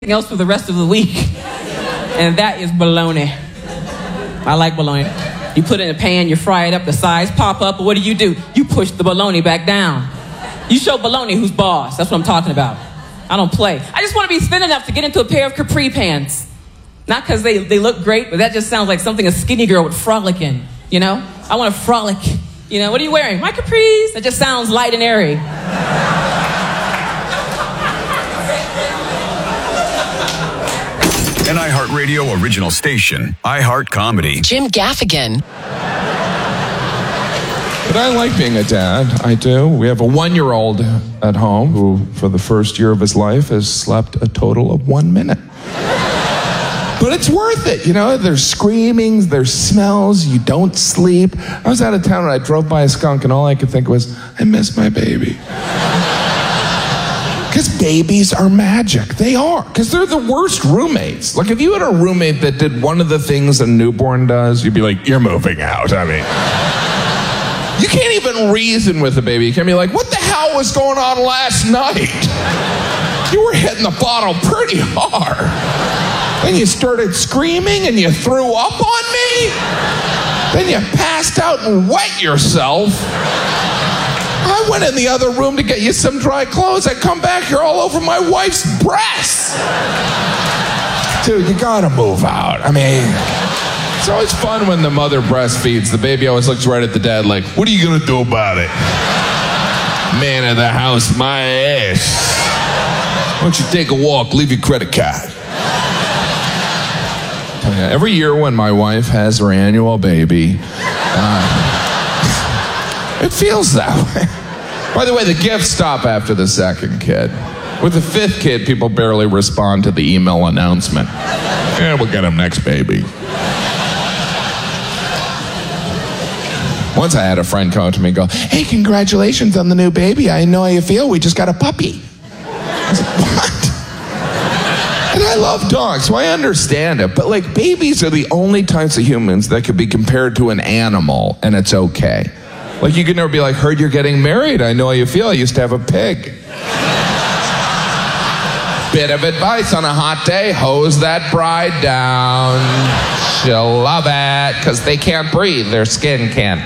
else for the rest of the week. And that is bologna. I like bologna. You put it in a pan, you fry it up, the sides pop up, but what do? You push the bologna back down. You show bologna who's boss. That's what I'm talking about. I don't play. I just want to be thin enough to get into a pair of capri pants. Not because they look great, but that just sounds like something a skinny girl would frolic in, you know? I want to frolic. You know, what are you wearing? My capris. That just sounds light and airy. An iHeartRadio original station, iHeart Comedy. Jim Gaffigan. But I like being a dad. I do. We have a 1-year-old at home who, for the first year of his life, has slept a total of 1 minute. But it's worth it, you know? There's screaming, there's smells, you don't sleep. I was out of town and I drove by a skunk and all I could think was, I miss my baby. Because babies are magic. They are. Because they're the worst roommates. Like, if you had a roommate that did one of the things a newborn does, you'd be like, you're moving out. I mean, you can't even reason with a baby. You can be like, what the hell was going on last night? You were hitting the bottle pretty hard. Then you started screaming and you threw up on me. Then you passed out and wet yourself. I went in the other room to get you some dry clothes. I come back, you're all over my wife's breasts. Dude, you gotta move out. I mean, it's always fun when the mother breastfeeds. The baby always looks right at the dad like, what are you gonna do about it? Man of the house, my ass. Why don't you take a walk, leave your credit card. Every year when my wife has her annual baby, it feels that way. By the way, the gifts stop after the second kid. With the fifth kid, people barely respond to the email announcement. Yeah, we'll get him next baby. Once I had a friend come up to me and go, hey, congratulations on the new baby. I know how you feel. We just got a puppy. I was like, what? And I love dogs, so I understand it. But, like, babies are the only types of humans that could be compared to an animal, and it's okay. Like, you can never be like, heard you're getting married. I know how you feel. I used to have a pig. Bit of advice on a hot day. Hose that bride down. She'll love it, because they can't breathe. Their skin can't.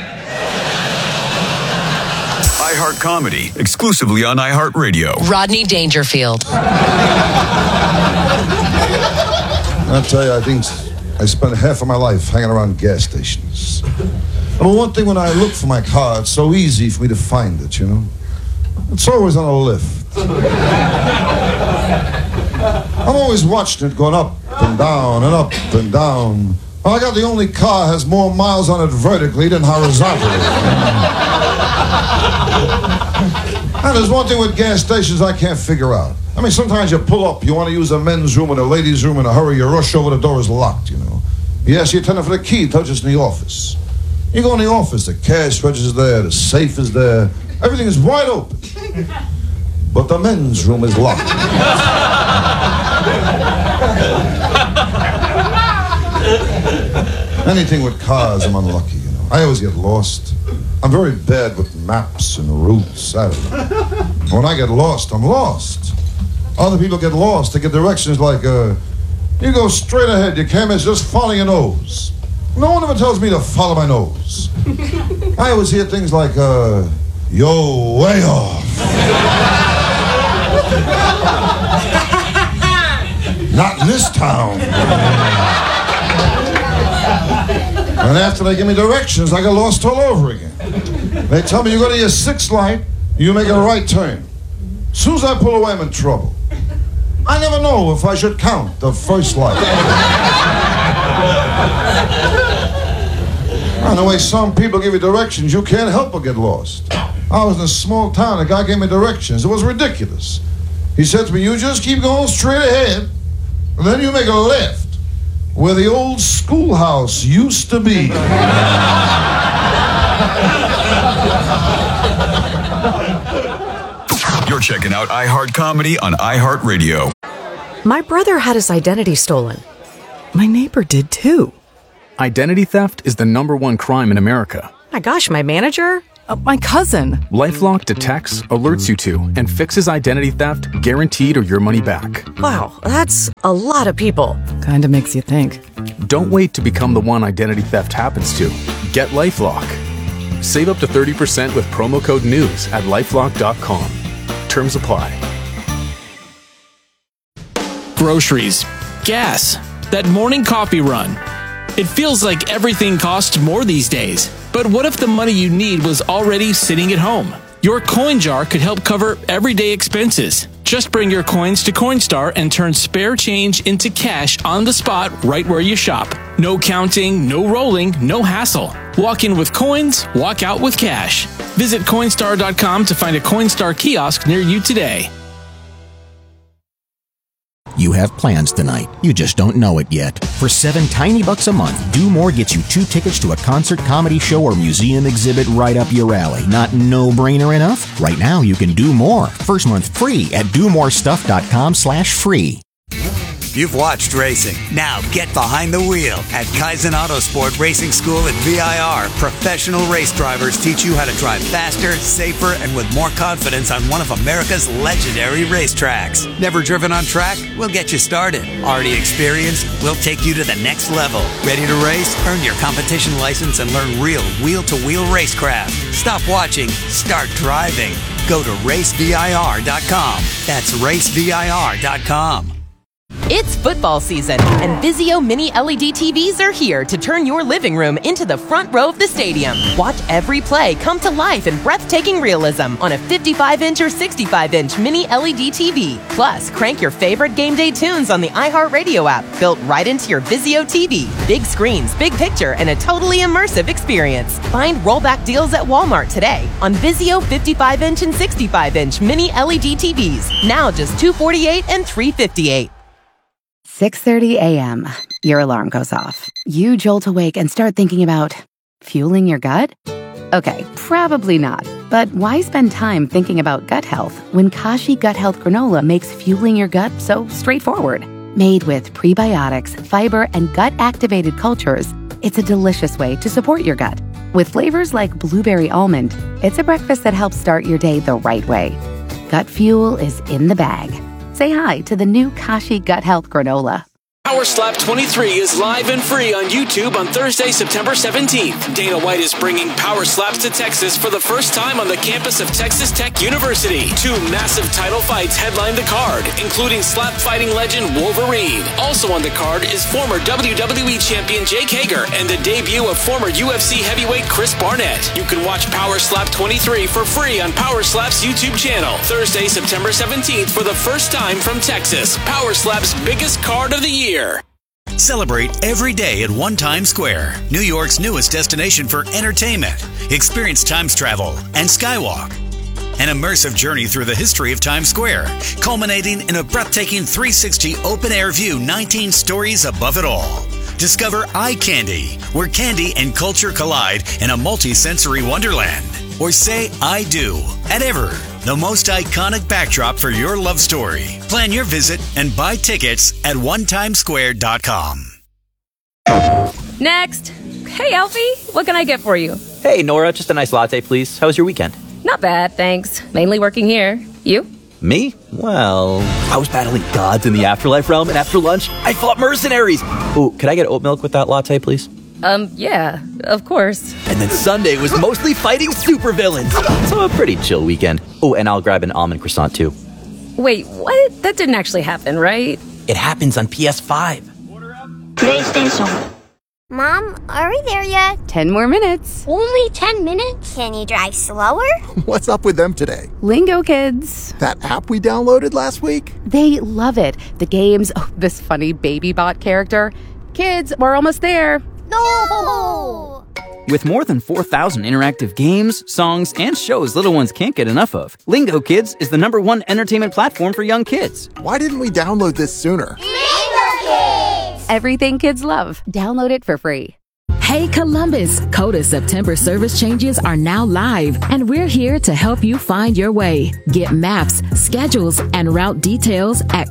iHeart Comedy, exclusively on iHeartRadio. Rodney Dangerfield. I'll tell you, I think I spent half of my life hanging around gas stations. I mean, one thing, when I look for my car, it's so easy for me to find it, you know? It's always on a lift. I'm always watching it going up and down and up and down. Well, I got the only car has more miles on it vertically than horizontally. And there's one thing with gas stations I can't figure out. I mean, sometimes you pull up, you want to use a men's room or a ladies' room in a hurry, you rush over, the door is locked, you know. You ask the attendant for the key, tells you it's in the office. You go in the office, the cash register is there, the safe is there, everything is wide open. But the men's room is locked. Anything with cars, I'm unlucky, you know. I always get lost. I'm very bad with maps and routes. I don't know. When I get lost, I'm lost. Other people get lost. They get directions like, you go straight ahead. You can't miss, just follow your nose. No one ever tells me to follow my nose. I always hear things like, yo, way off. Not in this town. And after they give me directions, I get lost all over again. They tell me you go to your sixth light, you make a right turn. As soon as I pull away, I'm in trouble. I never know if I should count the first light. And the way some people give you directions, you can't help but get lost. I was in a small town, a guy gave me directions. It was ridiculous. He said to me, you just keep going straight ahead, and then you make a left where the old schoolhouse used to be. You're checking out iHeart Comedy on iHeartRadio. My brother had his identity stolen. My neighbor did too. Identity theft is the #1 crime in America. My gosh, my manager? My cousin. LifeLock detects, alerts you to, and fixes identity theft, guaranteed or your money back. Wow, that's a lot of people. Kinda makes you think. Don't wait to become the one identity theft happens to. Get LifeLock. Save up to 30% with promo code NEWS at LifeLock.com. Terms apply. Groceries, gas, that morning coffee run. It feels like everything costs more these days. But what if the money you need was already sitting at home? Your coin jar could help cover everyday expenses. Just bring your coins to Coinstar and turn spare change into cash on the spot right where you shop. No counting, no rolling, no hassle. Walk in with coins, walk out with cash. Visit Coinstar.com to find a Coinstar kiosk near you today. You have plans tonight. You just don't know it yet. For $7 tiny bucks a month, Do More gets you 2 tickets to a concert, comedy show, or museum exhibit right up your alley. Not no-brainer enough? Right now, you can do more. First month free at domorestuff.com/free. You've watched racing. Now get behind the wheel at Kaizen Autosport Racing School at VIR. Professional race drivers teach you how to drive faster, safer, and with more confidence on one of America's legendary racetracks. Never driven on track? We'll get you started. Already experienced? We'll take you to the next level. Ready to race? Earn your competition license and learn real wheel-to-wheel racecraft. Stop watching. Start driving. Go to racevir.com. That's racevir.com. It's football season, and Vizio Mini LED TVs are here to turn your living room into the front row of the stadium. Watch every play come to life in breathtaking realism on a 55-inch or 65-inch Mini LED TV. Plus, crank your favorite game day tunes on the iHeartRadio app, built right into your Vizio TV. Big screens, big picture, and a totally immersive experience. Find rollback deals at Walmart today on Vizio 55-inch and 65-inch Mini LED TVs. Now just $248 and $358. 6:30 a.m. Your alarm goes off. You jolt awake and start thinking about fueling your gut? Okay, probably not. But why spend time thinking about gut health when Kashi Gut Health Granola makes fueling your gut so straightforward? Made with prebiotics, fiber, and gut-activated cultures, it's a delicious way to support your gut. With flavors like blueberry almond, it's a breakfast that helps start your day the right way. Gut fuel is in the bag. Say hi to the new Kashi Gut Health Granola. Power Slap 23 is live and free on YouTube on Thursday, September 17th. Dana White is bringing Power Slaps to Texas for the first time on the campus of Texas Tech University. 2 massive title fights headline the card, including slap fighting legend Wolverine. Also on the card is former WWE champion Jake Hager and the debut of former UFC heavyweight Chris Barnett. You can watch Power Slap 23 for free on Power Slap's YouTube channel. Thursday, September 17th for the first time from Texas. Power Slap's biggest card of the year. Celebrate every day at One Times Square, New York's newest destination for entertainment. Experience Times travel and Skywalk. An immersive journey through the history of Times Square, culminating in a breathtaking 360 open-air view, 19 stories above it all. Discover Eye Candy, where candy and culture collide in a multi-sensory wonderland. Or say I do at Ever, the most iconic backdrop for your love story. Plan your visit and buy tickets at onetimesquare.com. Next. Hey, Alfie, what can I get for you? Hey, Nora, just a nice latte, please. How was your weekend? Not bad, thanks. Mainly working here. You? Me? Well, I was battling gods in the afterlife realm, and after lunch, I fought mercenaries. Ooh, could I get oat milk with that latte, please? Yeah, of course. And then Sunday was mostly fighting supervillains. So a pretty chill weekend. Oh, and I'll grab an almond croissant, too. Wait, what? That didn't actually happen, right? It happens on PS5. PlayStation. Mom, are we there yet? 10 more minutes. Only 10 minutes? Can you drive slower? What's up with them today? Lingo Kids. That app we downloaded last week? They love it. The games, this funny baby bot character. Kids, we're almost there. No! With more than 4,000 interactive games, songs, and shows little ones can't get enough of, Lingo Kids is the #1 entertainment platform for young kids. Why didn't we download this sooner? Lingo Kids! Everything kids love. Download it for free. Hey Columbus, Coda September service changes are now live, and we're here to help you find your way. Get maps, schedules, and route details at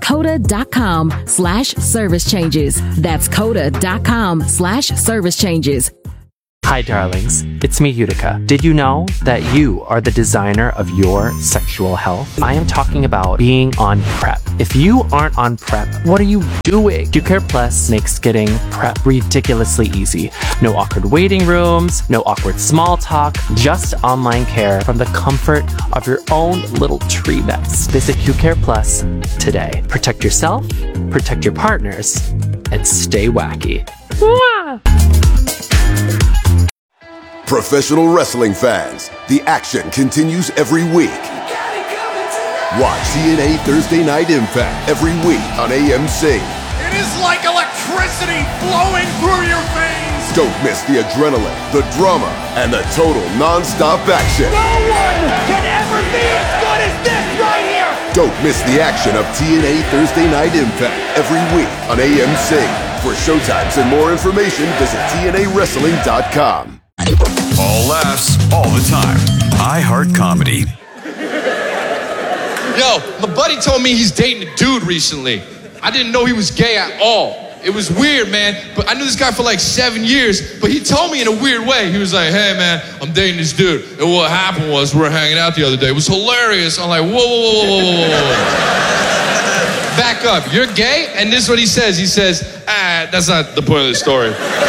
coda.com/service changes. That's coda.com/service changes. Hi, darlings. It's me, Utica. Did you know that you are the designer of your sexual health? I am talking about being on PrEP. If you aren't on PrEP, what are you doing? QCare Plus makes getting PrEP ridiculously easy. No awkward waiting rooms, no awkward small talk, just online care from the comfort of your own little tree nest. Visit QCare Plus today. Protect yourself, protect your partners, and stay wacky. Mwah! Professional wrestling fans, the action continues every week. Watch TNA Thursday Night Impact every week on AMC. It is like electricity flowing through your veins. Don't miss the adrenaline, the drama, and the total non-stop action. No one can ever be as good as this right here. Don't miss the action of TNA Thursday Night Impact every week on AMC. For showtimes and more information, visit TNAWrestling.com. All laughs, all the time. iHeart Comedy. Yo, my buddy told me he's dating a dude recently. I didn't know he was gay at all. It was weird, man. But I knew this guy for like 7 years, but he told me in a weird way. He was like, hey, man, I'm dating this dude. And what happened was we were hanging out the other day. It was hilarious. I'm like, whoa. Back up. You're gay? And this is what he says. He says, that's not the point of the story.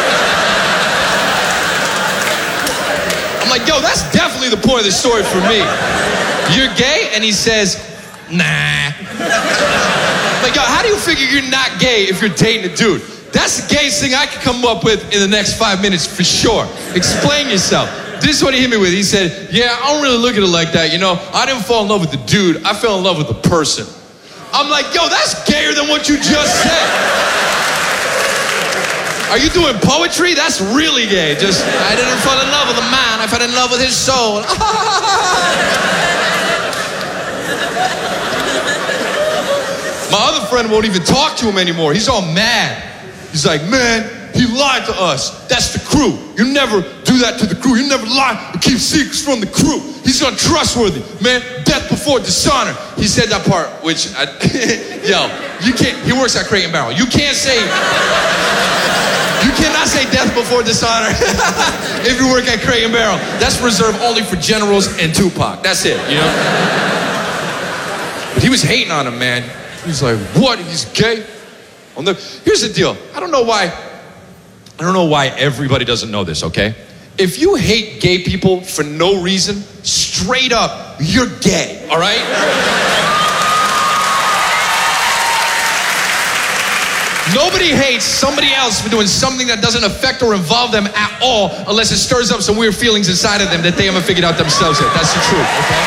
I'm like, yo, that's definitely the point of the story for me. You're gay? And he says, nah. I'm like, yo, how do you figure you're not gay if you're dating a dude? That's the gayest thing I could come up with in the next 5 minutes for sure. Explain yourself. This is what he hit me with. He said, yeah, I don't really look at it like that. You know, I didn't fall in love with the dude. I fell in love with the person. I'm like, yo, that's gayer than what you just said. Are you doing poetry? That's really gay. Just, I didn't fall in love with a man. I fell in love with his soul. My other friend won't even talk to him anymore. He's all mad. He's like, man, he lied to us. That's the crew. You never do that to the crew. You never lie and keep secrets from the crew. He's untrustworthy. Man, death before dishonor. He said that part, which, yo, you can't, he works at Crate and Barrel. You can't say... You cannot say death before dishonor if you work at Crate and Barrel. That's reserved only for generals and Tupac. That's it, you know? But he was hating on him, man. He was like, what? He's gay? Here's the deal. I don't know why everybody doesn't know this, okay? If you hate gay people for no reason, straight up, you're gay, all right? Nobody hates somebody else for doing something that doesn't affect or involve them at all unless it stirs up some weird feelings inside of them that they haven't figured out themselves yet. That's the truth, okay?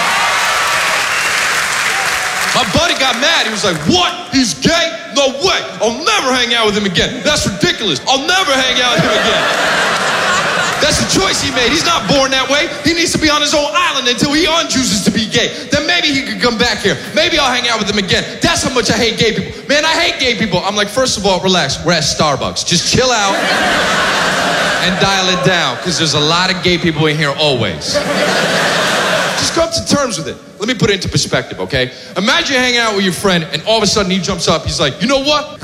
My buddy got mad. He was like, what? He's gay? No way. I'll never hang out with him again. That's ridiculous. I'll never hang out with him again. That's the choice he made. He's not born that way. He needs to be on his own island until he unchooses to be gay. Then maybe he could come back here. Maybe I'll hang out with him again. That's how much I hate gay people. Man, I hate gay people. I'm like, first of all, relax. We're at Starbucks. Just chill out and dial it down, because there's a lot of gay people in here always. Just come to terms with it. Let me put it into perspective, okay? Imagine you're hanging out with your friend, and all of a sudden he jumps up. He's like, you know what?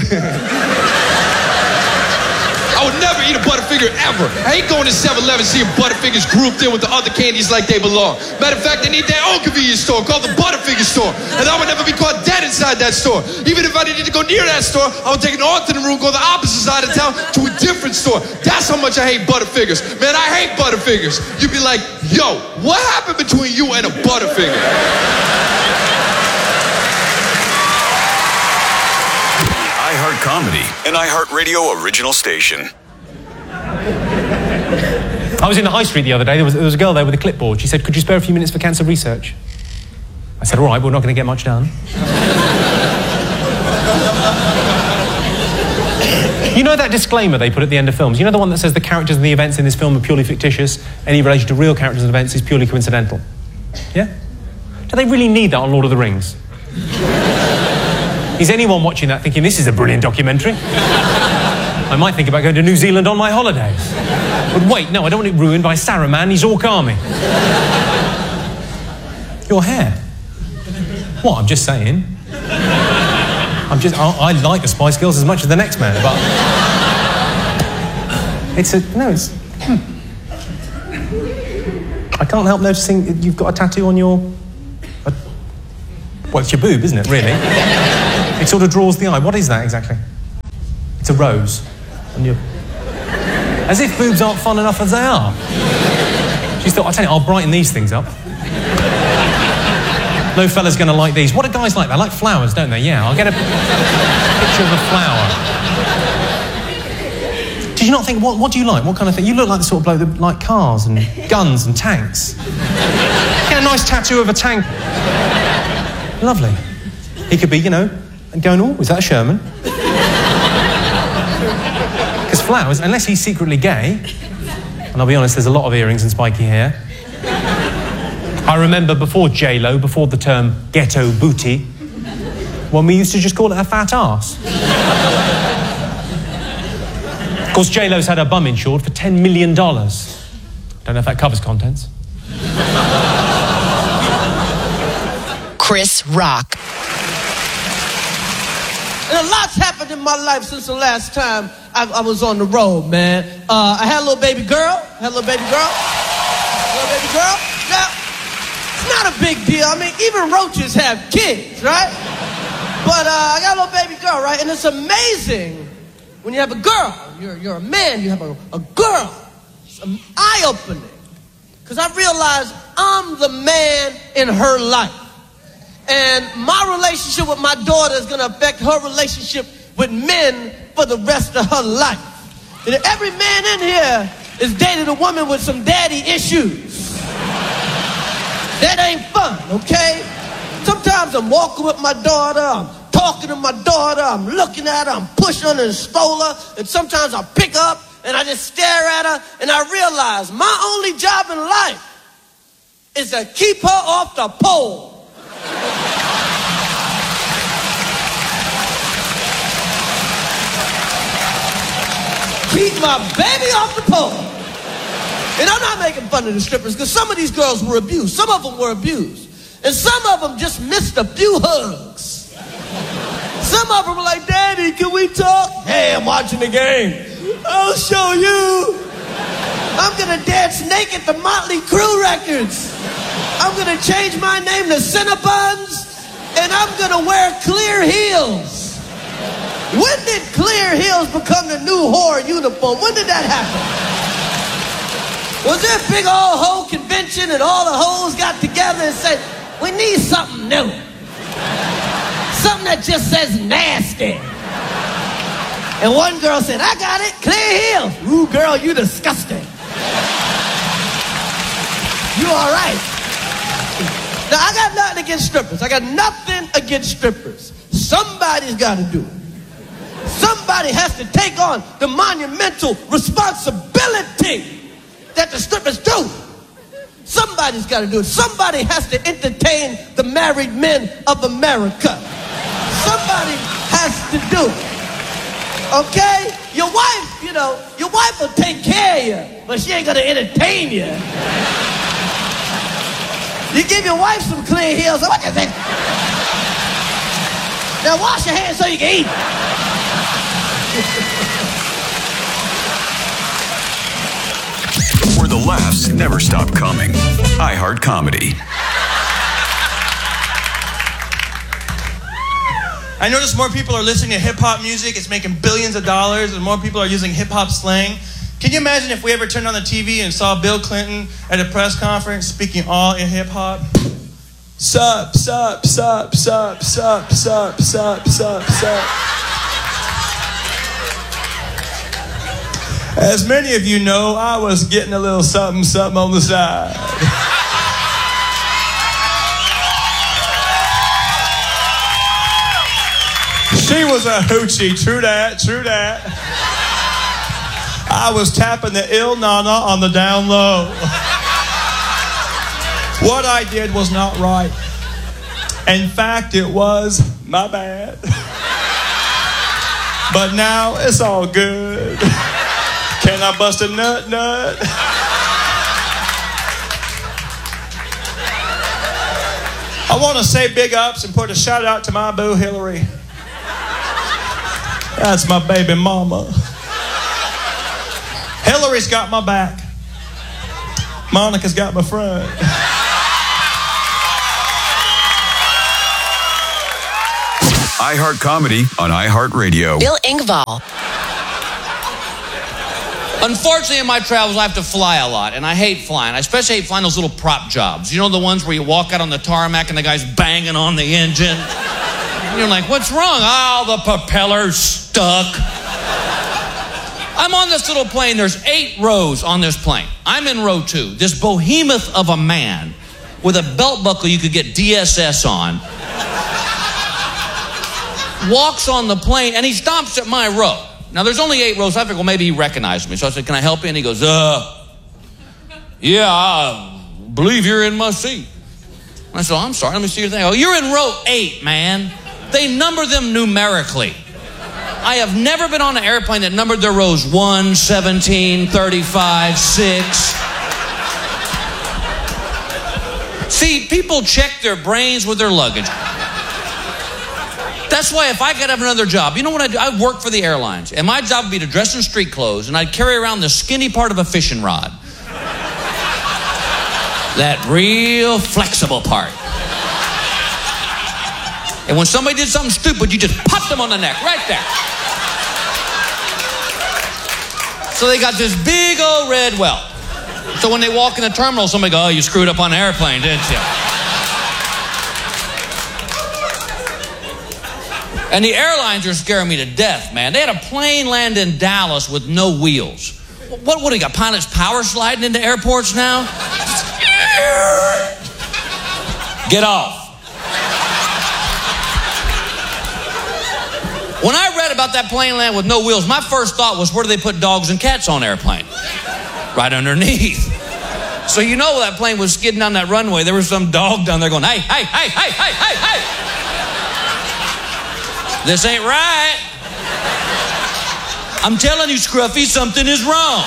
I would never eat a Butterfinger ever. I ain't going to 7-Eleven seeing Butterfingers grouped in with the other candies like they belong. Matter of fact, they need their own convenience store called the Butterfinger store. And I would never be caught dead inside that store. Even if I needed to go near that store, I would take an alternate route, go the opposite side of town to a different store. That's how much I hate Butterfingers. Man, I hate Butterfingers. You'd be like, yo, what happened between you and a Butterfinger? iHeart Comedy, an iHeart Radio original station. I was in the high street the other day. There was a girl there with a clipboard. She said, could you spare a few minutes for cancer research? I said, all right, but we're not going to get much done. You know that disclaimer they put at the end of films? You know the one that says the characters and the events in this film are purely fictitious, any relation to real characters and events is purely coincidental? Yeah? Do they really need that on Lord of the Rings? Is anyone watching that thinking, this is a brilliant documentary? I might think about going to New Zealand on my holidays. But wait, no, I don't want it ruined by Saruman, he's Orc Army. Your hair? What, I'm just saying. I like the Spice Girls as much as the next man, but... I can't help noticing you've got a tattoo on your... Well, it's your boob, isn't it, really? It sort of draws the eye. What is that, exactly? It's a rose. On your... As if boobs aren't fun enough as they are. She's thought, I'll tell you, I'll brighten these things up. No fella's going to like these. What do guys like? They like flowers, don't they? Yeah, I'll get a picture of a flower. Did you not think, what do you like? What kind of thing? You look like the sort of bloke that like cars and guns and tanks. Get a nice tattoo of a tank. Lovely. He could be, you know, going, oh, is that a Sherman? Because flowers, unless he's secretly gay, and I'll be honest, there's a lot of earrings and spiky hair. I remember before J-Lo, before the term ghetto booty, when we used to just call it a fat arse. Of course, J-Lo's had her bum insured for $10 million. Don't know if that covers contents. Chris Rock. And a lot's happened in my life since the last time I was on the road, man. I had a little baby girl. Now, it's not a big deal. I mean, even roaches have kids, right? But I got a little baby girl, right? And it's amazing when you have a girl. You're a man, you have a girl. It's eye-opening. Because I realized I'm the man in her life. And my relationship with my daughter is going to affect her relationship with men for the rest of her life. And every man in here is dating a woman with some daddy issues. That ain't fun, okay? Sometimes I'm walking with my daughter, I'm talking to my daughter, I'm looking at her, I'm pushing on her and stroller, and sometimes I pick up and I just stare at her and I realize my only job in life is to keep her off the pole. Keep my baby off the pole. And I'm not making fun of the strippers because some of these girls were abused. Some of them were abused. And some of them just missed a few hugs. Some of them were like, Daddy, can we talk? Hey, I'm watching the game. I'll show you. I'm going to dance naked to Motley Crue records. I'm going to change my name to Cinnabons. And I'm going to wear clear heels. When did clear heels become the new whore uniform? When did that happen? Was there a big old hoe convention and all the hoes got together and said, we need something new. Something that just says nasty. And one girl said, I got it, clear heels. Ooh, girl, you disgusting. You all right. Now, I got nothing against strippers. I got nothing against strippers. Somebody's got to do it. Somebody has to take on the monumental responsibility that the strippers do. Somebody's got to do it. Somebody has to entertain the married men of America. Somebody has to do it. Okay? Your wife, you know, your wife will take care of you, but she ain't going to entertain you. You give your wife some clear heels. What you think? Now wash your hands so you can eat. Where the laughs never stop coming. iHeart Comedy. I notice more people are listening to hip-hop music. It's making billions of dollars, and more people are using hip-hop slang. Can you imagine if we ever turned on the TV and saw Bill Clinton at a press conference speaking all in hip-hop? Sup, sup, sup, sup, sup, sup, sup, sup, sup. As many of you know, I was getting a little something, something on the side. She was a hoochie, true that, true that. I was tapping the ill nana on the down low. What I did was not right. In fact, it was my bad. But now it's all good. Can I bust a nut? I want to say big ups and put a shout out to my boo Hillary. That's my baby mama. Hillary's got my back. Monica's got my front. iHeart Comedy on iHeartRadio. Bill Engvall. Unfortunately, in my travels, I have to fly a lot, and I hate flying. I especially hate flying those little prop jobs. You know, the ones where you walk out on the tarmac and the guy's banging on the engine? And you're like, what's wrong? Oh, the propeller's stuck. I'm on this little plane. There's 8 rows on this plane. I'm in row 2. This behemoth of a man with a belt buckle you could get DSS on walks on the plane, and he stops at my row. Now, there's only 8 rows. I figured, well, maybe he recognized me. So I said, can I help you? And he goes, yeah, I believe you're in my seat. And I said, I'm sorry, let me see your thing. Oh, you're in row 8, man. They number them numerically. I have never been on an airplane that numbered their rows 1, 17, 35, 6. See, people check their brains with their luggage. That's why if I could have another job, you know what I do? I work for the airlines, and my job would be to dress in street clothes, and I'd carry around the skinny part of a fishing rod. That real flexible part. And when somebody did something stupid, you just pop them on the neck, right there. So they got this big old red welt. So when they walk in the terminal, somebody goes, oh, you screwed up on the airplane, didn't you? And the airlines are scaring me to death, man. They had a plane land in Dallas with no wheels. What do you got, pilots power sliding into airports now? Get off. When I read about that plane land with no wheels, my first thought was, where do they put dogs and cats on airplane? Right underneath. So you know that plane was skidding down that runway. There was some dog down there going, hey, hey, hey, hey, hey, hey, hey. This ain't right. I'm telling you, Scruffy, something is wrong.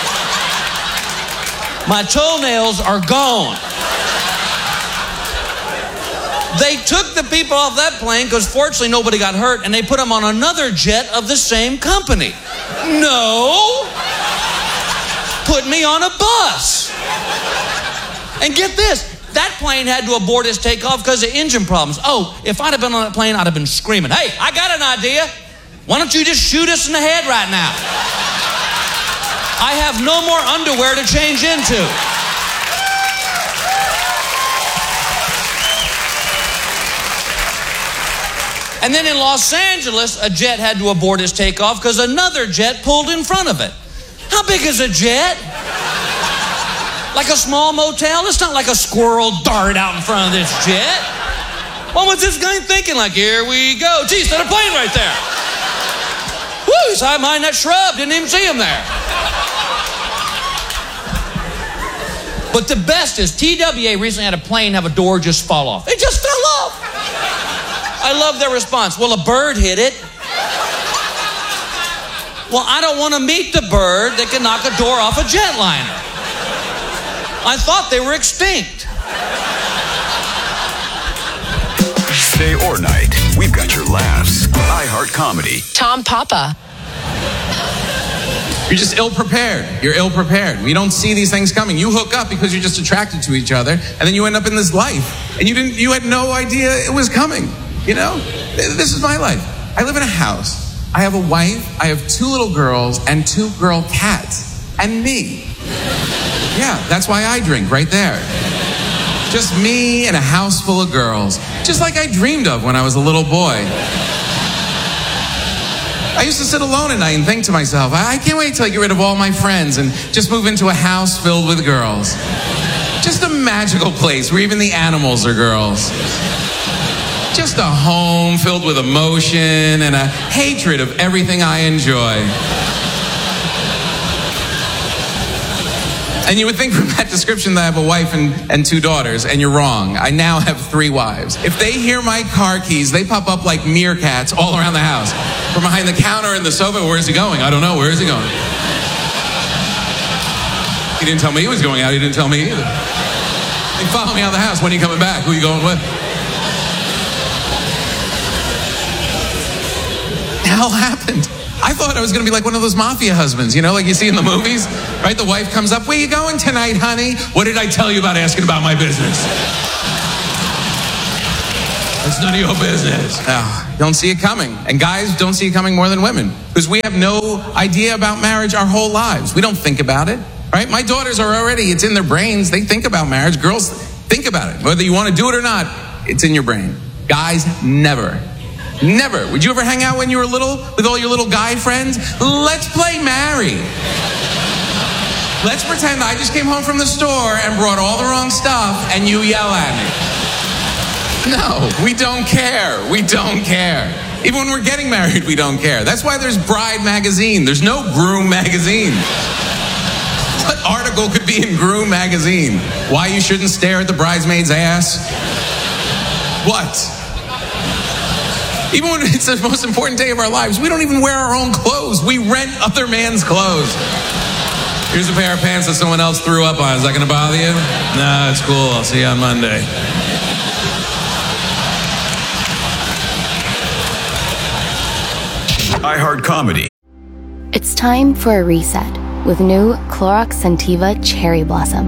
My toenails are gone. They took the people off that plane because fortunately nobody got hurt, and they put them on another jet of the same company. No. Put me on a bus. And get this. That plane had to abort its takeoff because of engine problems. Oh, if I'd have been on that plane, I'd have been screaming, hey, I got an idea. Why don't you just shoot us in the head right now? I have no more underwear to change into. And then in Los Angeles, a jet had to abort its takeoff because another jet pulled in front of it. How big is a jet? Like a small motel? It's not like a squirrel darted out in front of this jet. What was this guy thinking? Like, here we go. Geez, there's a plane right there. Woo, he's hiding behind that shrub. Didn't even see him there. But the best is TWA recently had a plane have a door just fall off. It just fell off. I love their response. Well, a bird hit it. Well, I don't want to meet the bird that can knock a door off a jetliner. I thought they were extinct. Day or night, we've got your laughs. iHeart Comedy. Tom Papa. You're just ill-prepared. You're ill-prepared. We don't see these things coming. You hook up because you're just attracted to each other, and then you end up in this life, and you had no idea it was coming. You know? This is my life. I live in a house. I have a wife. I have 2 little girls and 2 girl cats. And me. Yeah, that's why I drink right there. Just me and a house full of girls. Just like I dreamed of when I was a little boy. I used to sit alone at night and think to myself, I can't wait till I get rid of all my friends and just move into a house filled with girls. Just a magical place where even the animals are girls. Just a home filled with emotion and a hatred of everything I enjoy. And you would think from that description that I have a wife and 2 daughters, and you're wrong. I now have 3 wives. If they hear my car keys, they pop up like meerkats all around the house. From behind the counter and the sofa, where is he going? I don't know, where is he going? He didn't tell me he was going out, he didn't tell me either. They follow me out of the house, when are you coming back? Who are you going with? The hell happened? I thought I was going to be like one of those mafia husbands, like you see in the movies, right? The wife comes up, where you going tonight, honey? What did I tell you about asking about my business? It's none of your business. Oh, don't see it coming. And guys don't see it coming more than women, because we have no idea about marriage our whole lives. We don't think about it, right? My daughters are already, it's in their brains. They think about marriage. Girls think about it. Whether you want to do it or not, it's in your brain. Guys, never. Never. Would you ever hang out when you were little with all your little guy friends? Let's play marry. Let's pretend I just came home from the store and brought all the wrong stuff and you yell at me. No, we don't care. We don't care. Even when we're getting married, we don't care. That's why there's Bride magazine. There's no Groom magazine. What article could be in Groom magazine? Why you shouldn't stare at the bridesmaid's ass? What? Even when it's the most important day of our lives, we don't even wear our own clothes. We rent other man's clothes. Here's a pair of pants that someone else threw up on. Is that going to bother you? No, it's cool. I'll see you on Monday. iHeart Comedy. It's time for a reset with new Clorox Scentiva Cherry Blossom.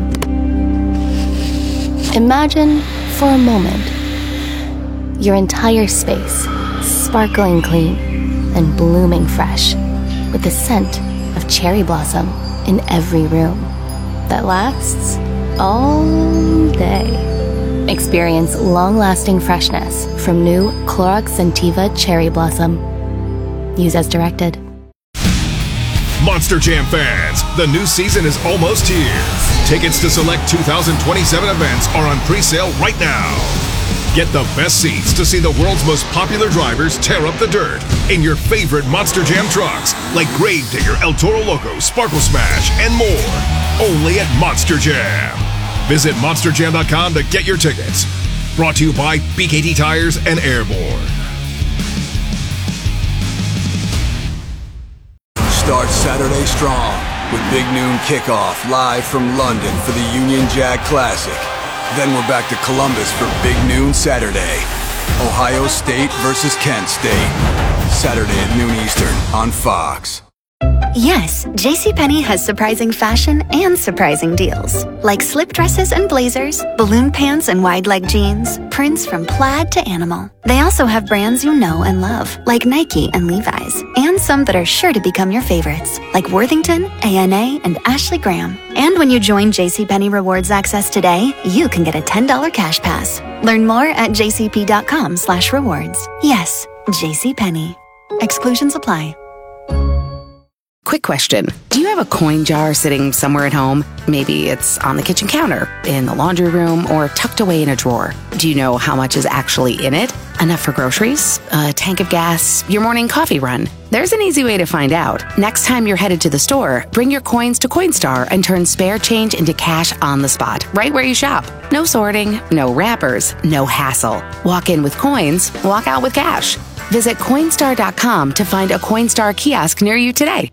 Imagine, for a moment, your entire space sparkling clean and blooming fresh with the scent of cherry blossom in every room that lasts all day. Experience long-lasting freshness from new Clorox Scentiva Cherry Blossom. Use as directed. Monster Jam fans, the new season is almost here. Tickets to select 2027 events are on pre-sale right now. Get the best seats to see the world's most popular drivers tear up the dirt in your favorite Monster Jam trucks, like Gravedigger, El Toro Loco, Sparkle Smash, and more. Only at Monster Jam. Visit monsterjam.com to get your tickets. Brought to you by BKT Tires and Airborne. Start Saturday strong with Big Noon Kickoff live from London for the Union Jack Classic. Then we're back to Columbus for Big Noon Saturday. Ohio State versus Kent State. Saturday at noon Eastern on Fox. Yes, JCPenney has surprising fashion and surprising deals. Like slip dresses and blazers, balloon pants and wide leg jeans, prints from plaid to animal. They also have brands you know and love, like Nike and Levi's, and some that are sure to become your favorites, like Worthington, A&A, and Ashley Graham. And when you join JCPenney Rewards Access today, you can get a $10 cash pass. Learn more at jcp.com/rewards. Yes, JCPenney. Exclusions apply. Quick question. Do you have a coin jar sitting somewhere at home? Maybe it's on the kitchen counter, in the laundry room, or tucked away in a drawer. Do you know how much is actually in it? Enough for groceries? A tank of gas? Your morning coffee run? There's an easy way to find out. Next time you're headed to the store, bring your coins to Coinstar and turn spare change into cash on the spot, right where you shop. No sorting, no wrappers, no hassle. Walk in with coins, walk out with cash. Visit Coinstar.com to find a Coinstar kiosk near you today.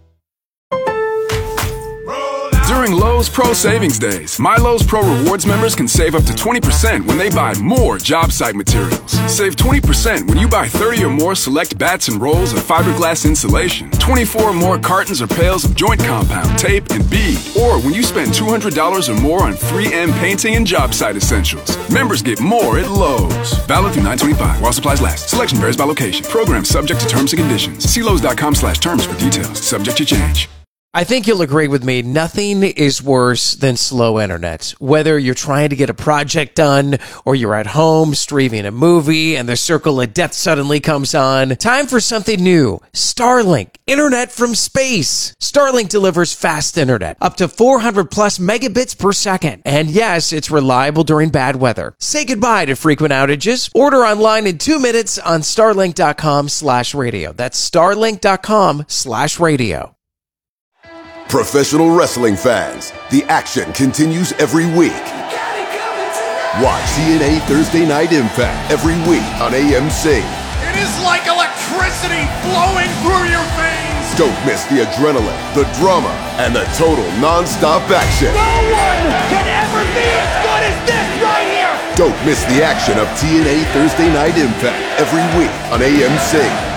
During Lowe's Pro Savings Days, My Lowe's Pro Rewards members can save up to 20% when they buy more job site materials. Save 20% when you buy 30 or more select bats and rolls of fiberglass insulation, 24 or more cartons or pails of joint compound, tape, and bead, or when you spend $200 or more on 3M painting and job site essentials. Members get more at Lowe's. Valid through 9/25 while supplies last. Selection varies by location. Program subject to terms and conditions. See Lowe's.com/terms for details. Subject to change. I think you'll agree with me. Nothing is worse than slow internet. Whether you're trying to get a project done or you're at home streaming a movie and the circle of death suddenly comes on. Time for something new. Starlink. Internet from space. Starlink delivers fast internet. Up to 400 plus megabits per second. And yes, it's reliable during bad weather. Say goodbye to frequent outages. Order online in 2 minutes on starlink.com/radio. That's starlink.com/radio. Professional wrestling fans, the action continues every week. Watch TNA Thursday Night Impact every week on AMC. It is like electricity flowing through your veins. Don't miss the adrenaline, the drama, and the total non-stop action. No one can ever be as good as this right here. Don't miss the action of TNA Thursday Night Impact every week on AMC.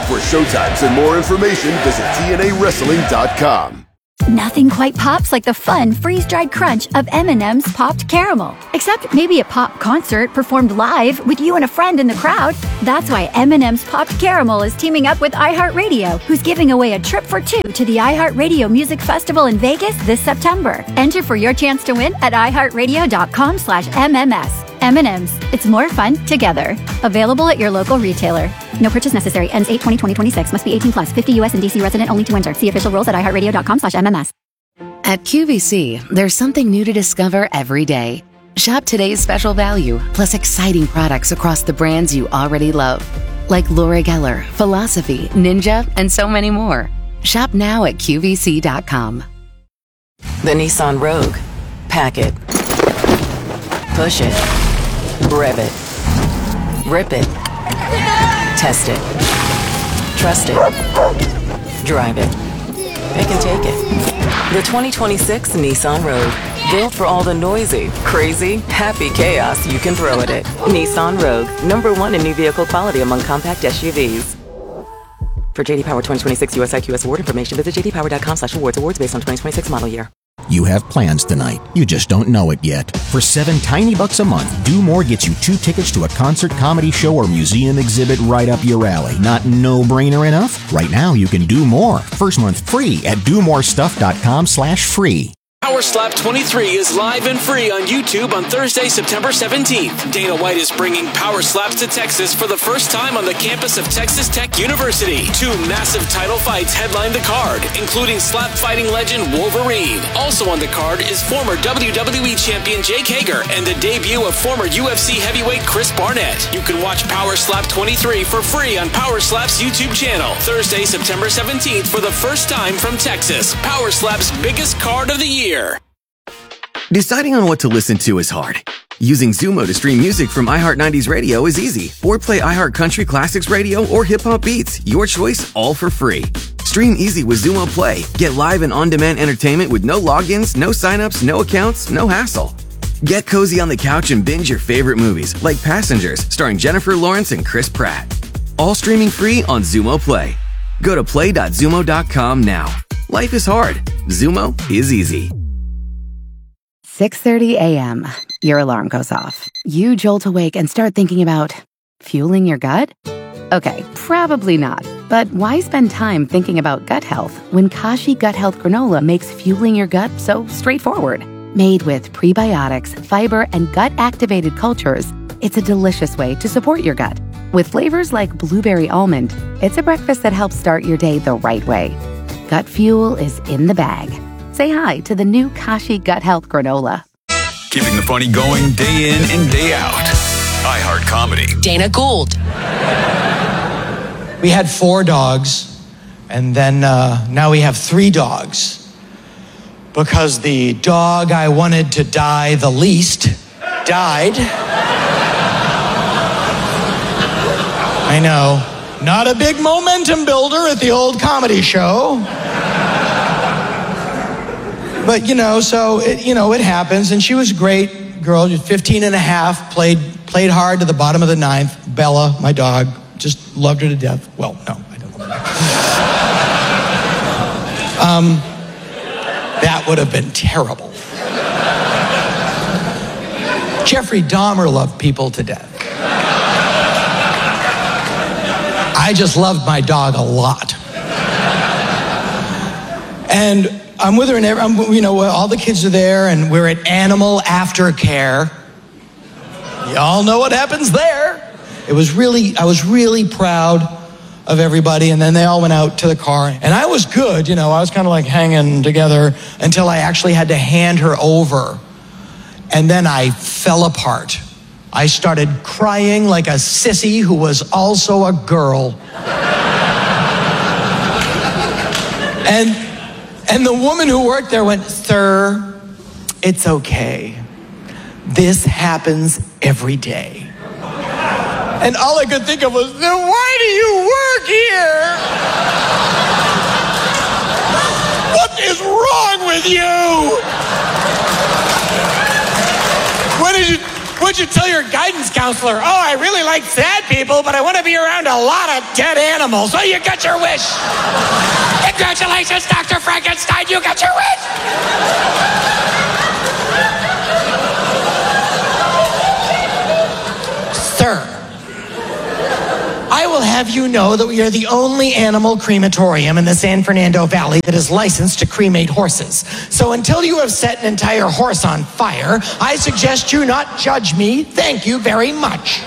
For showtimes and more information, visit TNAWrestling.com. Nothing quite pops like the fun freeze-dried crunch of M&M's Popped Caramel. Except maybe a pop concert performed live with you and a friend in the crowd. That's why M&M's Popped Caramel is teaming up with iHeartRadio, who's giving away a trip for two to the iHeartRadio Music Festival in Vegas this September. Enter for your chance to win at iHeartRadio.com/MMS. M&M's. It's more fun together. Available at your local retailer. No purchase necessary. Ends 8/20/2026. Must be 18 plus. 50 U.S. and D.C. resident only to enter. See official rules at iHeartRadio.com/MMS. At QVC, there's something new to discover every day. Shop today's special value, plus exciting products across the brands you already love. Like Laura Geller, Philosophy, Ninja, and so many more. Shop now at QVC.com. The Nissan Rogue. Pack it. Push it. Rev it. Rip it. Test it. Trust it. Drive it. Pick and take it. The 2026 Nissan Rogue. Built for all the noisy, crazy, happy chaos you can throw at it. Nissan Rogue. #1 in new vehicle quality among compact SUVs. For JD Power 2026 US IQS award information, visit jdpower.com/awards. Awards based on 2026 model year. You have plans tonight. You just don't know it yet. For $7 tiny bucks a month, Do More gets you 2 tickets to a concert, comedy show, or museum exhibit right up your alley. Not no-brainer enough? Right now, you can do more. First month free at domorestuff.com/free. Power Slap 23 is live and free on YouTube on Thursday, September 17th. Dana White is bringing Power Slaps to Texas for the first time on the campus of Texas Tech University. 2 massive title fights headline the card, including slap fighting legend Wolverine. Also on the card is former WWE champion Jake Hager and the debut of former UFC heavyweight Chris Barnett. You can watch Power Slap 23 for free on Power Slap's YouTube channel. Thursday, September 17th for the first time from Texas. Power Slap's biggest card of the year. Deciding on what to listen to is hard. Using Zumo to stream music from iHeart 90s Radio is easy. Or play iHeart Country Classics Radio or Hip Hop Beats. Your choice, all for free. Stream easy with Zumo Play. Get live and on-demand entertainment with no logins, no signups, no accounts, no hassle. Get cozy on the couch and binge your favorite movies, like Passengers, starring Jennifer Lawrence and Chris Pratt. All streaming free on Zumo Play. Go to play.zumo.com now. Life is hard. Zumo is easy. 6:30 a.m. Your alarm goes off. You jolt awake and start thinking about fueling your gut? Okay, probably not. But why spend time thinking about gut health when Kashi Gut Health Granola makes fueling your gut so straightforward? Made with prebiotics, fiber, and gut-activated cultures, it's a delicious way to support your gut. With flavors like blueberry almond, it's a breakfast that helps start your day the right way. Gut fuel is in the bag. Say hi to the new Kashi Gut Health Granola. Keeping the funny going day in and day out. iHeart Comedy. Dana Gould. We had 4 dogs, and then now we have 3 dogs. Because the dog I wanted to die the least died. I know. Not a big momentum builder at the old comedy show. But, so, it happens. And she was a great girl, 15 and a half, played hard to the bottom of the 9th. Bella, my dog, just loved her to death. Well, no, I don't love her. That would have been terrible. Jeffrey Dahmer loved people to death. I just loved my dog a lot. And I'm with her, and all the kids are there, and we're at animal aftercare. Y'all know what happens there. I was really proud of everybody, and then they all went out to the car, and I was good, I was kind of like hanging together until I actually had to hand her over, and then I fell apart. I started crying like a sissy who was also a girl. And the woman who worked there went, "Sir, it's okay. This happens every day." And all I could think of was, "Then why do you work here? What is wrong with you? What'd you tell your guidance counselor? Oh, I really like sad people, but I want to be around a lot of dead animals. So you got your wish. Congratulations, Dr. Frankenstein, you got your wish. Sir, I will have you know that we are the only animal crematorium in the San Fernando Valley that is licensed to cremate horses. So until you have set an entire horse on fire, I suggest you not judge me. Thank you very much.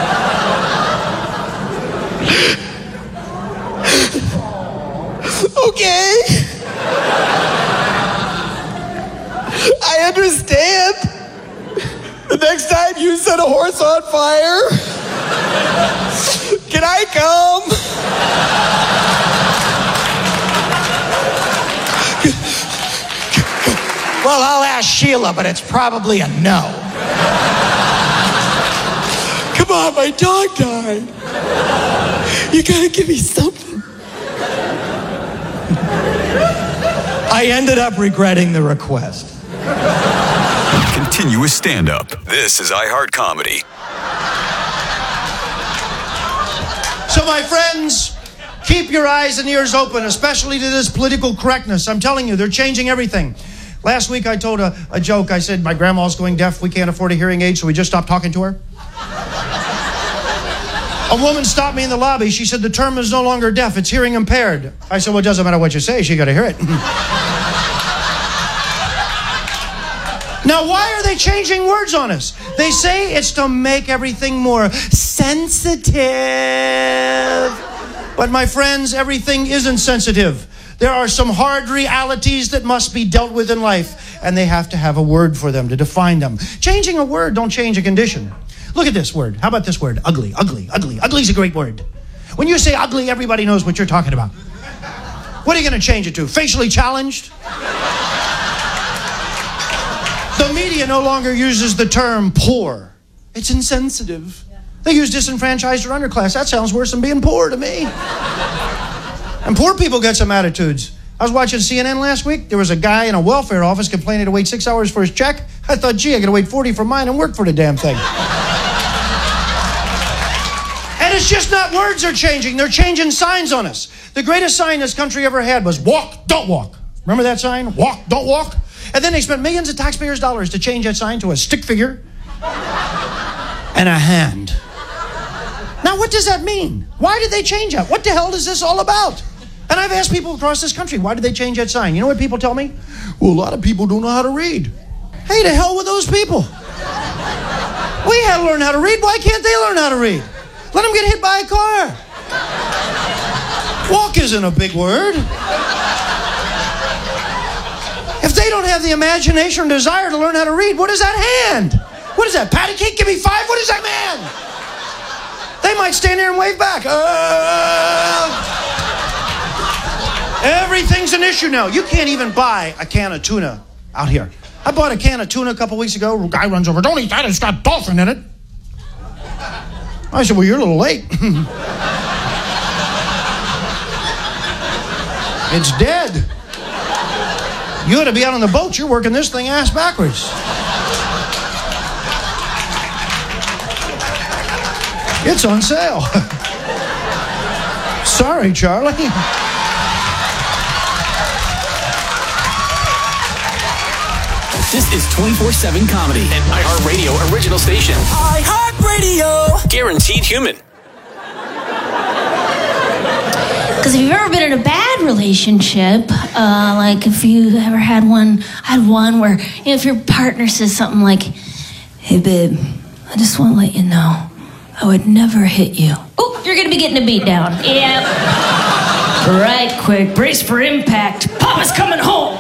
Okay. I understand. The next time you set a horse on fire, can I come? Well, I'll ask Sheila, but it's probably a no. Come on, my dog died. You gotta give me something. I ended up regretting the request. Continuous stand-up. This is iHeart Comedy. So, my friends, keep your eyes and ears open, especially to this political correctness. I'm telling you, they're changing everything. Last week, I told a joke. I said, my grandma's going deaf. We can't afford a hearing aid, so we just stopped talking to her. A woman stopped me in the lobby. She said, the term is no longer deaf. It's hearing impaired. I said, well, it doesn't matter what you say. She got to hear it. Now, why are they changing words on us? They say it's to make everything more sensitive. But my friends, everything isn't sensitive. There are some hard realities that must be dealt with in life, and they have to have a word for them to define them. Changing a word don't change a condition. Look at this word. How about this word? Ugly, ugly, ugly. Ugly is a great word. When you say ugly, everybody knows what you're talking about. What are you going to change it to? Facially challenged? The media no longer uses the term poor. It's insensitive. They use disenfranchised or underclass. That sounds worse than being poor to me. And poor people get some attitudes. I was watching CNN last week. There was a guy in a welfare office complaining to wait 6 hours for his check. I thought, gee, I got to wait 40 for mine and work for the damn thing. And it's just not words are changing. They're changing signs on us. The greatest sign this country ever had was walk, don't walk. Remember that sign? Walk, don't walk. And then they spent millions of taxpayers' dollars to change that sign to a stick figure and a hand. Now, what does that mean? Why did they change that? What the hell is this all about? And I've asked people across this country, why did they change that sign? You know what people tell me? Well, a lot of people don't know how to read. Hey, to hell with those people. We had to learn how to read. Why can't they learn how to read? Let them get hit by a car. Walk isn't a big word. If they don't have the imagination or desire to learn how to read, what is that hand? What is that, patty cake? Give me 5. What is that man? They might stand there and wave back. Everything's an issue now. You can't even buy a can of tuna out here. I bought a can of tuna a couple weeks ago. A guy runs over, don't eat that, it's got dolphin in it. I said, well, you're a little late. It's dead. You ought to be out on the boat. You're working this thing ass backwards. It's on sale. Sorry, Charlie. This is 24/7 comedy, an iHeartRadio original station. iHeartRadio. Guaranteed human. Because if you've ever been in a bad relationship, like if you ever had one, I had one where, you know, if your partner says something like, hey babe, I just want to let you know, I would never hit you. Oh, you're going to be getting a beat down. Yep. Right quick, brace for impact. Papa's coming home.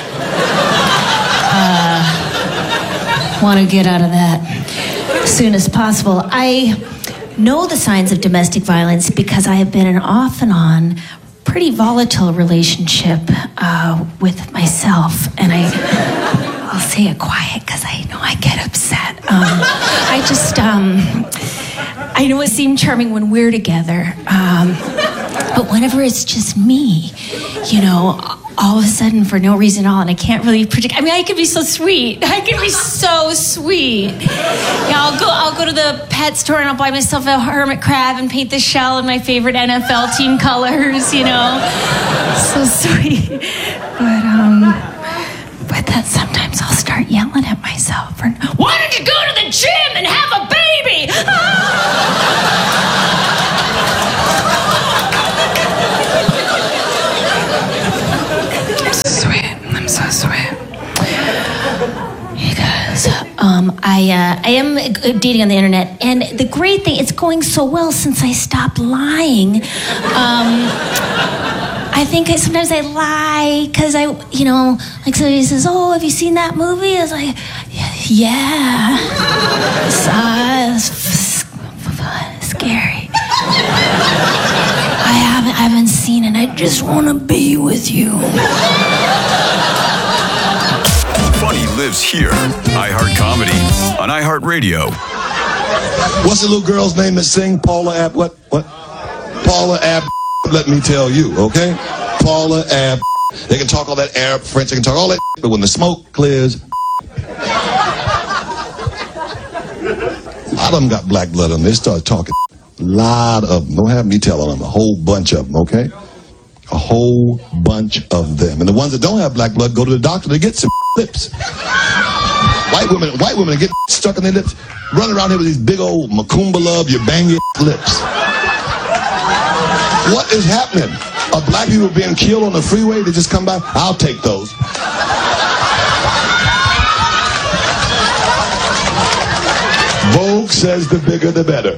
Want to get out of that as soon as possible. I know the signs of domestic violence because I have been in an off and on pretty volatile relationship with myself, and I'll say it quiet because I know I get upset. I know it seemed charming when we're together, but whenever it's just me, you know, all of a sudden, for no reason at all, and I can't really predict. I mean, I could be so sweet. I could be so sweet. Yeah, I'll go to the pet store and I'll buy myself a hermit crab and paint the shell in my favorite NFL team colors, you know. So sweet. But then sometimes I'll start yelling at myself. Why don't you go to the gym and have a baby? I'm so sweet. You guys, I am dating on the internet, and the great thing, it's going so well since I stopped lying. I think sometimes I lie because like somebody says, "Oh, have you seen that movie?" I was like, "Yeah." It's scary. I haven't seen it. I just want to be with you. Funny lives here. iHeart Comedy on iHeartRadio. What's the little girl's name that sing? Paula Ab. What? Paula Ab. Let me tell you, okay? Paula Ab. They can talk all that Arab, French. They can talk all that, but when the smoke clears, a lot of them got black blood on them. They start talking. A lot of them. Don't have me telling them. A whole bunch of them, okay? A whole bunch of them. And the ones that don't have black blood go to the doctor to get some lips. White women get stuck in their lips, run around here with these big old Macumba love, you bang your lips. What is happening? Are black people being killed on the freeway? They just come by? I'll take those. Vogue says the bigger the better.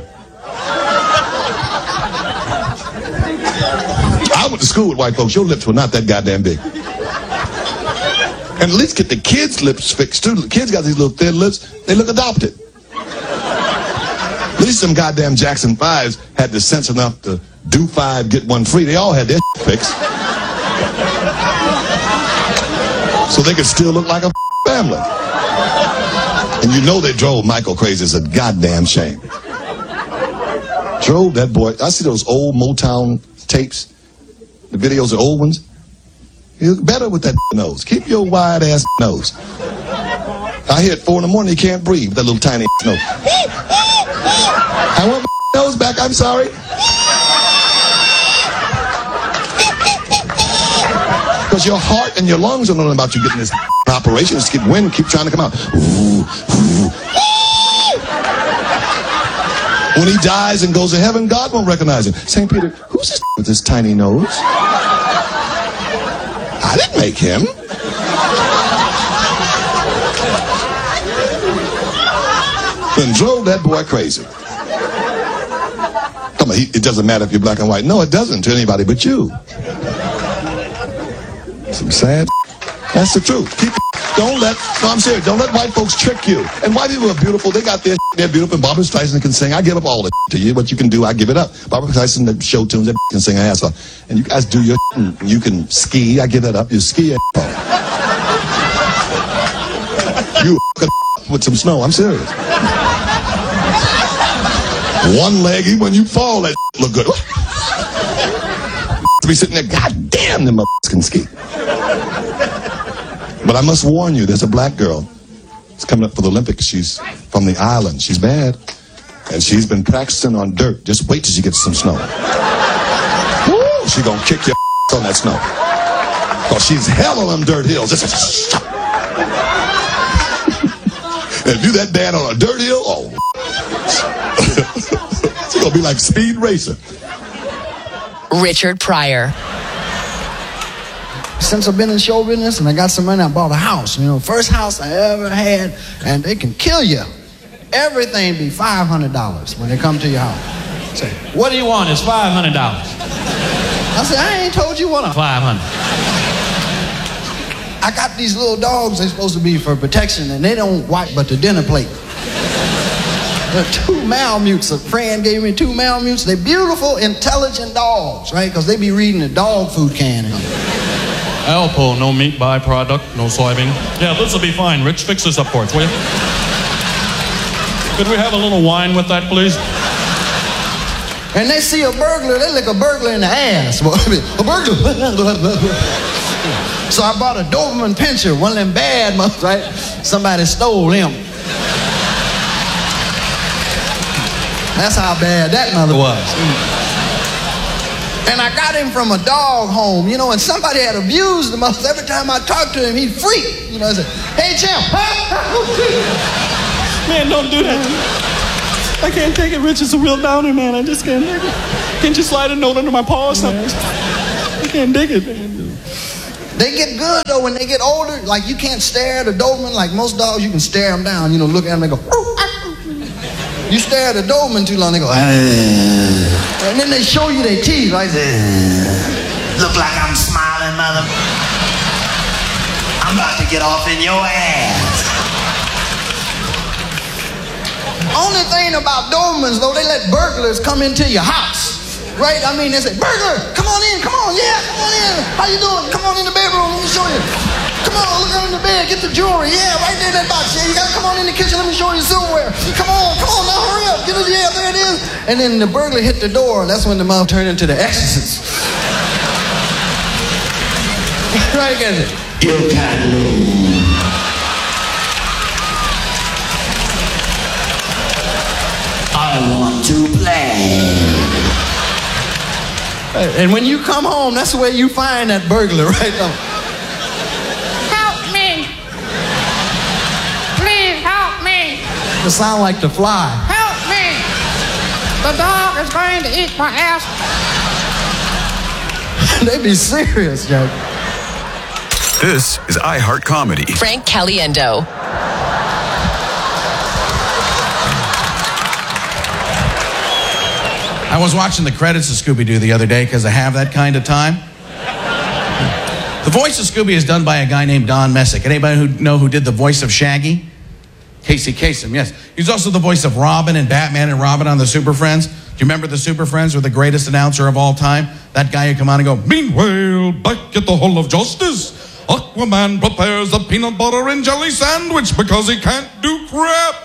I went to school with white folks. Your lips were not that goddamn big. And at least get the kids' lips fixed too. The kids got these little thin lips. They look adopted. At least some goddamn Jackson 5s had the sense enough to do 5, get 1 free. They all had their fixed. So they could still look like a family. And you know they drove Michael crazy. It's a goddamn shame. Drove that boy. I see those old Motown tapes. The videos are old ones. You look better with that nose. Keep your wide ass nose. I hear at 4 in the morning, you can't breathe with that little tiny nose. I want my nose back, I'm sorry. Because your heart and your lungs don't know about you getting this operation. Just get wind, keep trying to come out. When he dies and goes to heaven, God won't recognize him. St. Peter, who's this with this tiny nose? I didn't make him. Then drove that boy crazy. Come on, it doesn't matter if you're black and white. No, it doesn't to anybody but you. Some sad. That's the truth. I'm serious. Don't let white folks trick you. And white people are beautiful. They got their they're beautiful. Barbra Streisand can sing. I give up all the to you. What you can do, I give it up. Barbra Streisand, the show tunes, that can sing her ass off. And you guys do your you can ski. I give that up. You ski your You with some snow. I'm serious. One leg, even when you fall, that look good. To be sitting there, God damn, them can ski. But I must warn you, there's a black girl. It's coming up for the Olympics. She's from the island. She's bad. And she's been practicing on dirt. Just wait till she gets some snow. Woo! She gonna kick your on that snow. Because she's hell on them dirt hills. And if you that bad on a dirt hill, oh. She's gonna be like Speed Racer. Richard Pryor. Since I've been in show business and I got some money, I bought a house. You know, first house I ever had, and they can kill you. Everything be $500 when they come to your house. Say, what do you want? It's $500. I said, I ain't told you what. 500. I got these little dogs. They're supposed to be for protection, and they don't wipe but the dinner plate. They're 2 Malamutes. A friend gave me 2 Malamutes. They're beautiful, intelligent dogs, right? Because they be reading the dog food can. Alpo, no meat byproduct, no soybean. Yeah, this will be fine. Rich, fix this up for us, will you? Could we have a little wine with that, please? And they see a burglar, they lick a burglar in the ass. A burglar. So I bought a Doberman Pinscher, one of them bad ones, right? Somebody stole him. That's how bad that mother was. And I got him from a dog home, you know, and somebody had abused the mother. Every time I talked to him, he'd freak. You know, I said, hey, champ. Man, don't do that. I can't take it, Rich. It's a real downer, man. I just can't take it. Can't you slide a note under my paw or something? I can't dig it, man. They get good, though, when they get older. Like, you can't stare at a Doberman. Like, most dogs, you can stare them down. You know, look at them and go, you stare at a Doberman too long, they go, and then they show you their teeth, right? Look like I'm smiling, mother. I'm about to get off in your ass. Only thing about Dobermans, though, they let burglars come into your house, right? I mean, they say, burglar, come on in, come on, yeah, come on in. How you doing? Come on in the bedroom, let me show you. Come on, look under the bed, get the jewelry. Yeah, right there in that box. Yeah, you gotta come on in the kitchen, let me show you the silverware. Come on, now hurry up. Get it, yeah, there it is. And then the burglar hit the door. That's when the mom turned into the exorcist. Right, guys? You can't lose. I want to play. And when you come home, that's where you find that burglar, right? Help me. Please help me. It sound like The Fly. Help me. The dog is going to eat my ass. They be serious, Jack. This is iHeart Comedy. Frank Caliendo. I was watching the credits of Scooby-Doo the other day because I have that kind of time. The voice of Scooby is done by a guy named Don Messick. Anybody know who did the voice of Shaggy? Casey Kasem, yes. He's also the voice of Robin and Batman and Robin on the Super Friends. Do you remember the Super Friends were the greatest announcer of all time? That guy who'd come on and go, meanwhile, back at the Hall of Justice, Aquaman prepares a peanut butter and jelly sandwich because he can't do crap.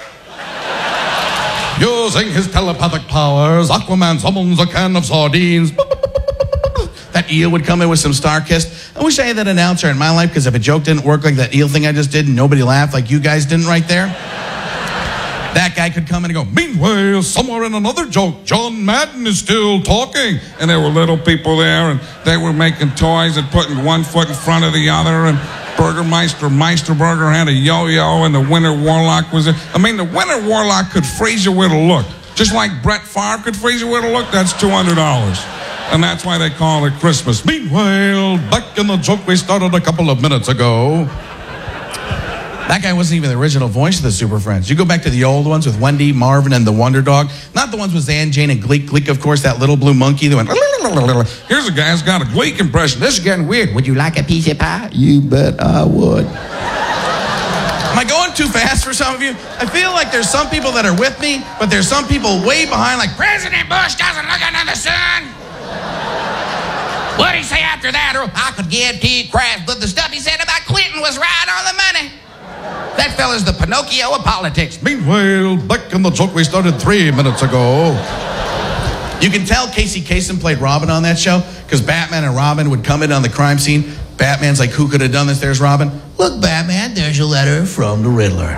Using his telepathic powers, Aquaman summons a can of sardines. That eel would come in with some Starkist. I wish I had that announcer in my life, because if a joke didn't work like that eel thing I just did and nobody laughed like you guys didn't right there, that guy could come in and go, meanwhile, somewhere in another joke, John Madden is still talking. And there were little people there, and they were making toys and putting one foot in front of the other, and Meisterburger had a yo-yo, and the Winter Warlock was there. I mean, the Winter Warlock could freeze you with a look. Just like Brett Favre could freeze you with a look, that's $200. And that's why they call it Christmas. Meanwhile, back in the joke we started a couple of minutes ago. That guy wasn't even the original voice of the Super Friends. You go back to the old ones with Wendy, Marvin, and the Wonder Dog. Not the ones with Zan, Jane, and Gleek. Gleek, of course, that little blue monkey that went... Here's a guy who's got a Gleek impression. This is getting weird. Would you like a piece of pie? You bet I would. Am I going too fast for some of you? I feel like there's some people that are with me, but there's some people way behind, like, President Bush doesn't look into the sun. What'd he say after that? I could guarantee crash, but the stuff he said about Clinton was right on the money. That fella's the Pinocchio of politics. Meanwhile, back in the joke we started 3 minutes ago. You can tell Casey Kasem played Robin on that show, because Batman and Robin would come in on the crime scene. Batman's like, who could have done this? There's Robin. Look, Batman, there's your letter from the Riddler.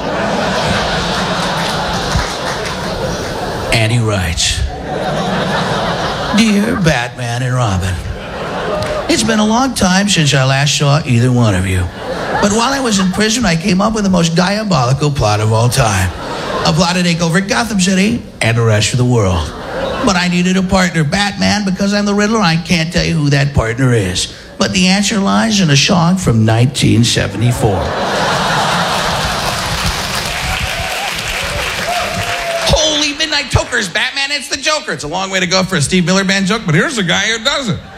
And he writes, Dear Batman and Robin, it's been a long time since I last saw either one of you. But while I was in prison, I came up with the most diabolical plot of all time. A plot to take over Gotham City and the rest of the world. But I needed a partner, Batman, because I'm the Riddler. I can't tell you who that partner is. But the answer lies in a song from 1974. Holy midnight tokers, Batman, it's the Joker. It's a long way to go for a Steve Miller Band joke, but here's a guy who does it.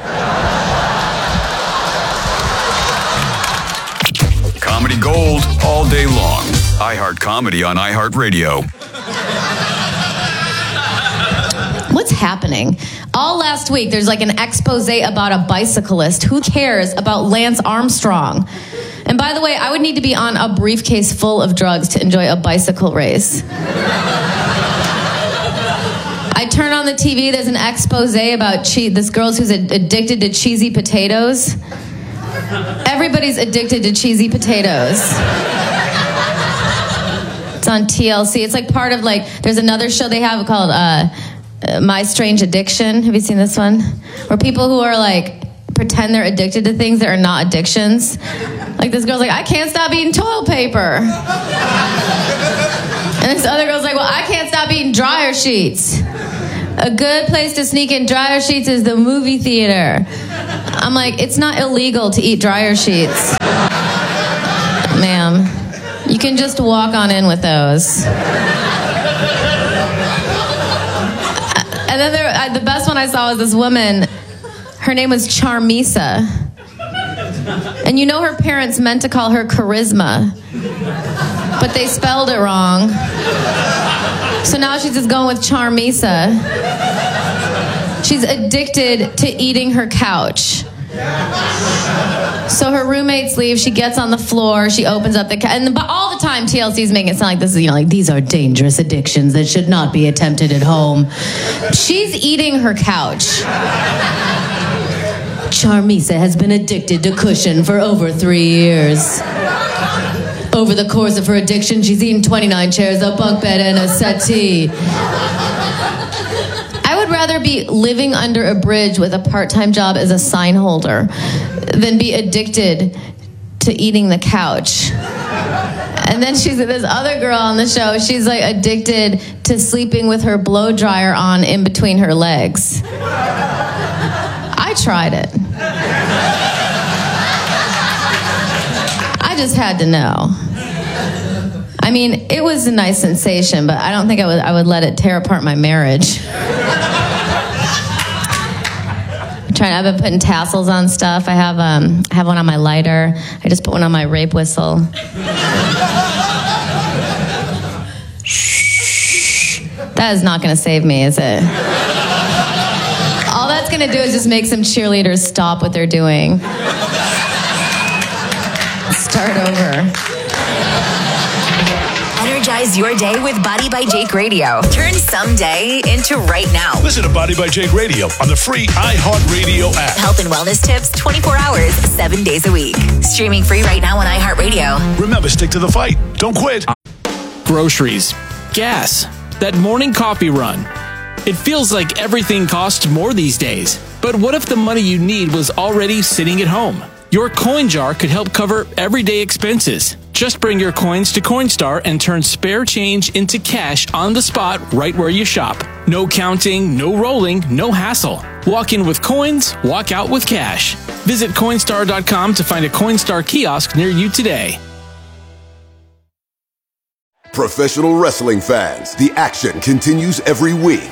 Comedy gold all day long. iHeart Comedy on iHeartRadio. What's happening? All last week, there's like an expose about a bicyclist. Who cares about Lance Armstrong? And by the way, I would need to be on a briefcase full of drugs to enjoy a bicycle race. I turn on the TV, there's an expose about this girl who's addicted to cheesy potatoes. Everybody's addicted to cheesy potatoes. It's on TLC. It's like part of there's another show they have called My Strange Addiction. Have you seen this one? Where people who are pretend they're addicted to things that are not addictions. Like this girl's like, I can't stop eating toilet paper. And this other girl's like, well, I can't stop eating dryer sheets. A good place to sneak in dryer sheets is the movie theater. I'm like, it's not illegal to eat dryer sheets. Ma'am, you can just walk on in with those. And then the best one I saw was this woman. Her name was Charmisa. And you know her parents meant to call her Charisma, but they spelled it wrong. So now she's just going with Charmisa. She's addicted to eating her couch. So her roommates leave, she gets on the floor, she opens up the couch, but all the time TLC's making it sound like this is, these are dangerous addictions that should not be attempted at home. She's eating her couch. Charmisa has been addicted to cushion for over 3 years. Over the course of her addiction, she's eaten 29 chairs, a bunk bed, and a settee. I would rather be living under a bridge with a part-time job as a sign holder than be addicted to eating the couch. And then she's this other girl on the show, she's addicted to sleeping with her blow dryer on in between her legs. I tried it. I just had to know. I mean, it was a nice sensation, but I don't think I would let it tear apart my marriage. I've been putting tassels on stuff. I have one on my lighter. I just put one on my rape whistle. That is not going to save me, is it? All that's going to do is just make some cheerleaders stop what they're doing. Start over. Energize your day with Body by Jake Radio. Turn someday into right now. Listen to Body by Jake Radio on the free iHeartRadio app. Health and wellness tips 24 hours, 7 days a week. Streaming free right now on iHeartRadio. Remember, stick to the fight. Don't quit. Groceries, gas, that morning coffee run. It feels like everything costs more these days. But what if the money you need was already sitting at home? Your coin jar could help cover everyday expenses. Just bring your coins to Coinstar and turn spare change into cash on the spot right where you shop. No counting, no rolling, no hassle. Walk in with coins, walk out with cash. Visit Coinstar.com to find a Coinstar kiosk near you today. Professional wrestling fans, the action continues every week.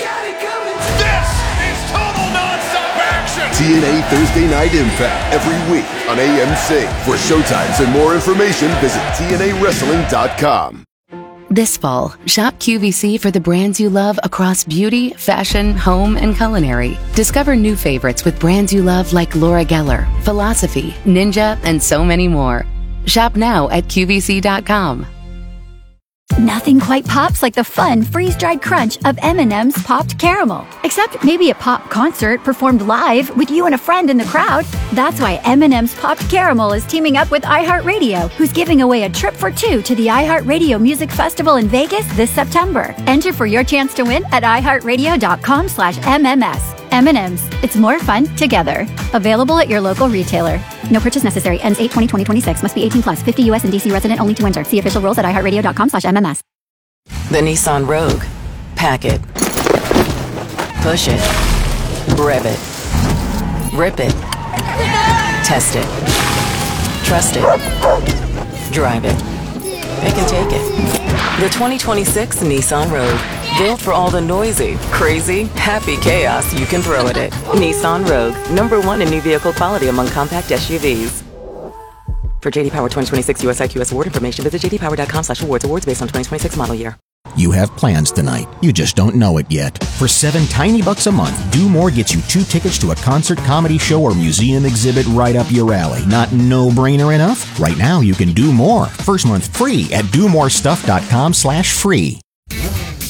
TNA Thursday Night Impact every week on AMC. For showtimes and more information, visit TNAWrestling.com. This fall, shop QVC for the brands you love across beauty, fashion, home, and culinary. Discover new favorites with brands you love like Laura Geller, Philosophy, Ninja, and so many more. Shop now at QVC.com. Nothing quite pops like the fun freeze-dried crunch of M&M's Popped Caramel. Except maybe a pop concert performed live with you and a friend in the crowd. That's why M&M's Popped Caramel is teaming up with iHeartRadio, who's giving away a trip for two to the iHeartRadio Music Festival in Vegas this September. Enter for your chance to win at iHeartRadio.com/MMS. M&M's. It's more fun together. Available at your local retailer. No purchase necessary. Ends 8/20/2026. Must be 18 plus. 50 U.S. and D.C. resident only to enter. See official rules at iHeartRadio.com/MMS. The Nissan Rogue. Pack it. Push it. Rev it. Rip it. Test it. Trust it. Drive it. It can take it. The 2026 Nissan Rogue. Built for all the noisy, crazy, happy chaos you can throw at it. Nissan Rogue. #1 in new vehicle quality among compact SUVs. For JD Power 2026 US IQS award information, visit jdpower.com/awards. Awards based on 2026 model year. You have plans tonight. You just don't know it yet. For $7 tiny bucks a month, Do More gets you 2 tickets to a concert, comedy show, or museum exhibit right up your alley. Not no-brainer enough? Right now, you can do more. First month free at domorestuff.com/free.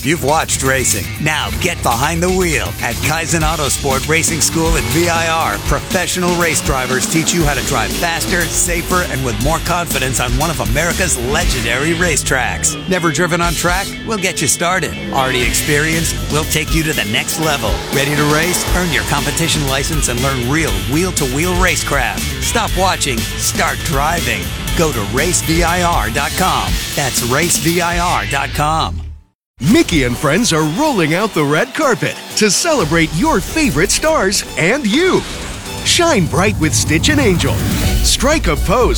You've watched racing. Now get behind the wheel. At Kaizen Autosport Racing School at VIR, professional race drivers teach you how to drive faster, safer, and with more confidence on one of America's legendary racetracks. Never driven on track? We'll get you started. Already experienced? We'll take you to the next level. Ready to race? Earn your competition license and learn real wheel-to-wheel racecraft. Stop watching. Start driving. Go to racevir.com. That's racevir.com. Mickey and friends are rolling out the red carpet to celebrate your favorite stars and you. Shine bright with Stitch and Angel. Strike a pose